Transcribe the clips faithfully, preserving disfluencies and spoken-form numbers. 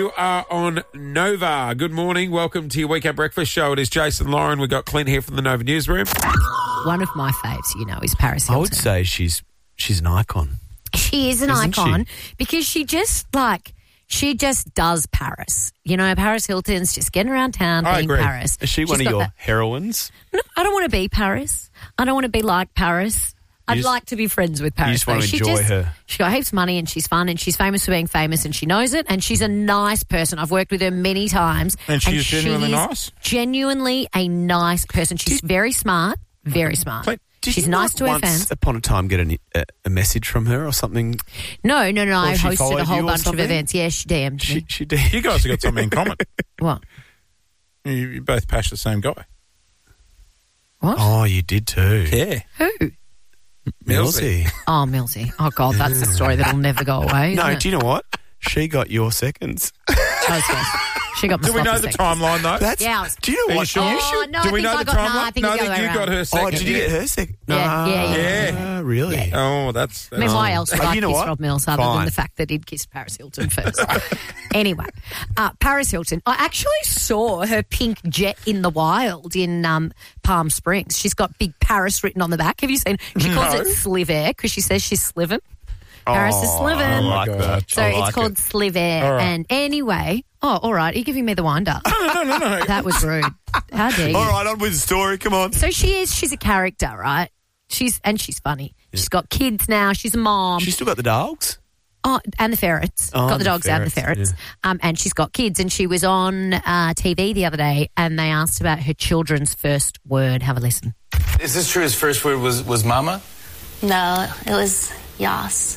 You are on Nova. Good morning. Welcome to your Wake Up Breakfast Show. It is Jason Lauren. We've got Clint here from the Nova Newsroom. One of my faves, you know, is Paris Hilton. I would say she's she's an icon. She is an Isn't icon she? because she just, like, she just does Paris. You know, Paris Hilton's just getting around town I being agree. Paris. Is she She's one of got your that- heroines? No, I don't want to be Paris. I don't want to be like Paris. I'd just- like to be friends with Paris. just want though. to She enjoy just- her. She's got heaps of money and she's fun and she's famous for being famous and she knows it and she's a nice person. I've worked with her many times. And she's she genuinely is nice? Genuinely a nice person. She's very smart, very smart. Clint, Did She's you nice not to her once fans. upon a time get a, a, a message from her or something? No, no, no. I she hosted followed a whole you or bunch of something? events. Yeah, she D M'd She, me. she did. You guys have got something in common. What? You, you both pash the same guy. What? Oh, you did too. Yeah. Who? Millsy. Oh, Millsy. Oh, God, that's a story that'll never go away. No, isn't do you know what? She got your seconds. it? Those guys. She got my Do we know sloppy the seconds. timeline, though? That's. Yeah, I was- Do you know Are you what? sure? You Oh, should- no, Do I we think know I the got, no, I timeline? think No, it's the that other you way got around. her second. Oh, did you get her second? Yeah, yeah, yeah. Ah, really? Yeah. Oh, that's... I mean, that's why else would Uh, I you know kiss what? Rob Mills other than Fine. the fact that he'd kissed Paris Hilton first? Anyway, uh, Paris Hilton. I actually saw her pink jet in the wild in um, Palm Springs. She's got big Paris written on the back. Have you seen? She calls No. it Sliver because she says she's sliving. Paris is Oh, sliving. I like God. that. So I it's like called it. Sliver. All right. And anyway, oh, all right. Are you giving me the wind up? No, no, no. That was rude. How dare you? All right, on with the story. Come on. So she is, she's a character, right? She's, and she's funny. She's got kids now. She's a mom. She's still got the dogs. Oh, and the ferrets. Oh, got the the dogs and the ferrets, ferrets. Um, and she's got kids. And she was on uh, T V the other day and they asked about her children's first word. Have a listen. Is this true? His first word was, was mama? No, it was Yas.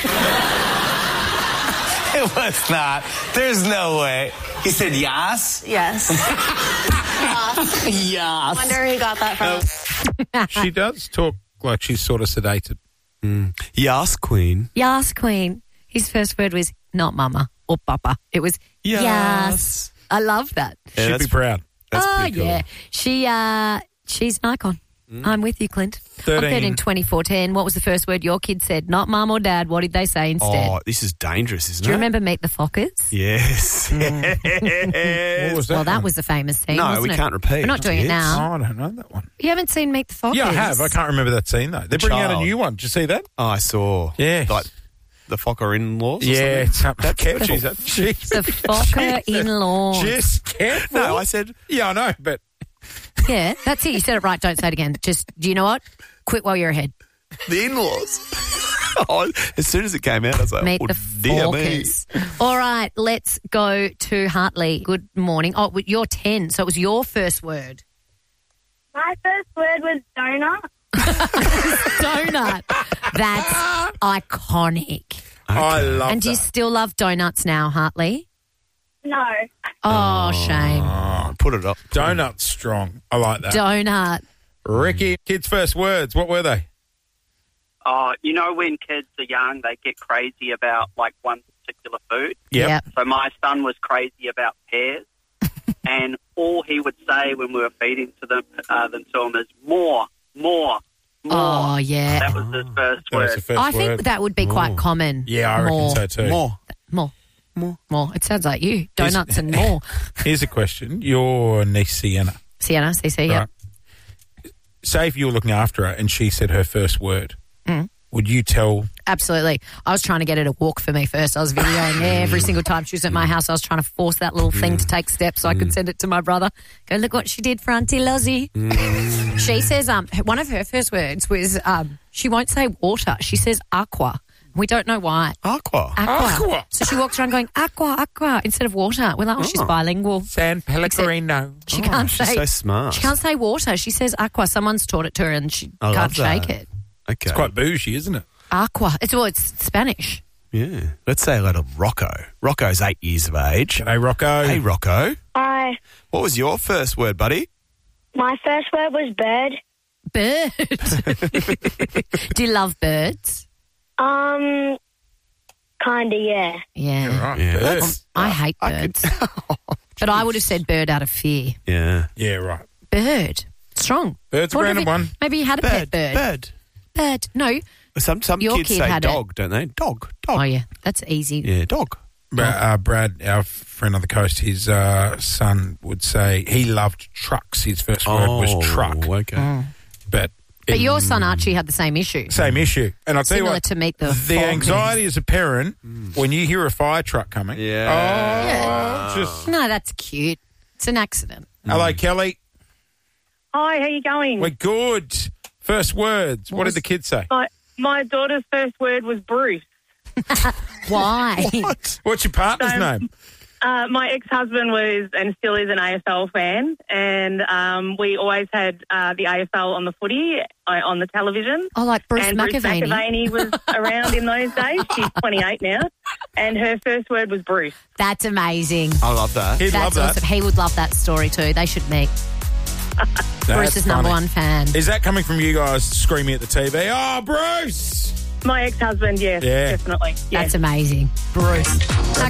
It was not. There's no way. He said yas? Yes. Yas. Wonder where he got that from. She does talk like she's sort of sedated. Yas Queen. Yas, Queen. His first word was not mama or papa. It was Yas. yas. I love that. Yeah, She'd be that's- proud. That's oh, pretty cool. yeah. She, uh, she's an icon. I'm with you, Clint. thirteen. I'm in twenty fourteen. What was the first word your kid said? Not mum or dad. What did they say instead? Oh, this is dangerous, isn't Do you it? remember Meet the Fockers? Yes. What was that? Well, that one? was the famous scene, No, wasn't we it? can't repeat. We're not doing it Yes. now. Oh, I don't know that one. You haven't seen Meet the Fockers? Yeah, I have. I can't remember that scene, though. They're bringing out a Child. new one. Did you see that? Oh, I saw. Yes. Like the Fokker in-laws or Yeah, something? it's up. Jeez, that- jeez. The Fokker in-laws. Just careful. No, I said... Yeah, I know, but Yeah, that's it. You said it right. Don't say it again. Just, do you know what? Quit while you're ahead. The in-laws. Oh, as soon as it came out, I was like, Meet oh, the dear me. Fockers. All right, let's go to Hartley. Good morning. Oh, you're ten, so it was your first word. My first word was donut. Donut. That's iconic. I love And do you that. still love donuts now, Hartley? No. Oh, shame. Oh, put it up. Donut's strong. I like that. Donut. Ricky, kids' first words. What were they? Oh, you know when kids are young, they get crazy about, like, one particular food? Yep. So my son was crazy about pears, and all he would say when we were feeding to them, uh, them to him is, more, more, more. Oh, yeah. That was his first That was word. the first I think word. that would be quite common. Yeah, I more, reckon so too. More. More. More. More. It sounds like you. Donuts and more. Here's a question. Your niece, Sienna. Sienna, C C, yeah. Right. Say if you were looking after her and she said her first word, Mm. would you tell... Absolutely. I was trying to get her to walk for me first. I was videoing every single time she was at my house. I was trying to force that little thing to take steps so I could send it to my brother. Go, look what she did for Auntie Lozzie. She says um, one of her first words was um, she won't say water. She says aqua. We don't know why. Aqua. Aqua. Aqua. So she walks around going, aqua, aqua, instead of water. We're like, oh, she's Oh. bilingual. San Pellegrino. She Oh, can't she's say so smart. She can't say water. She says aqua. Someone's taught it to her and she I can't love shake that. it. Okay. It's quite bougie, isn't it? Aqua. It's well, it's Spanish. Yeah. Let's say hello to Rocco. Rocco's eight years of age. G'day, Rocco. Hey, Rocco. I. What was your first word, buddy? My first word was bird. Bird. Do you love birds? Um, kinda, yeah. Yeah. Right. Yeah, bird. that's- I hate I could- birds. But I would have said bird out of fear. Yeah. Yeah, right. Bird. Strong. Bird's a What if random it- one. Maybe you had a pet bird. Bird. Bird. No. Some some Your kids kid say had a- dog, don't they? Dog. Dog. Oh, yeah. That's easy. Yeah, dog. uh, Brad, our friend on the coast, his uh, son would say he loved trucks. His first word was truck. Okay. Mm. But But it- your son Archie had the same issue. same issue. And I'll tell you Similar what, to meet the the fog anxiety as a parent when you hear a fire truck coming. Yeah. Oh, just No, that's cute. It's an accident. hello, Kelly. Hi, how you going? We're good. First words. What did the kids say? My, my daughter's first word was Bruce. Why? What's your partner's Um, name? Uh, my ex-husband was and still is an A S L fan, and um, we always had uh, the A S L on the footy uh, on the television. Oh, like Bruce and McAvaney. Bruce McAvaney was around in those days. She's twenty-eight now, and her first word was Bruce. That's amazing. I love that. He'd That's love awesome. that. He would love that story too. They should meet. That's Bruce's number funny. one fan. Is that coming from you guys screaming at the T V? Oh, Bruce! My ex-husband, yes, Yeah. definitely. Yes. That's amazing. Bruce.